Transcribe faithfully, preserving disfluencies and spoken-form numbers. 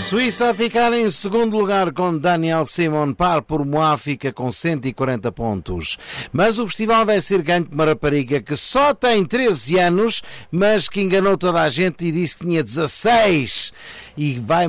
Suíça a ficar em segundo lugar com Daniel Simon, par por Moá fica com cento e quarenta pontos. Mas o festival vai ser ganho por uma rapariga que só tem treze anos, mas que enganou toda a gente e disse que tinha dezasseis. E vai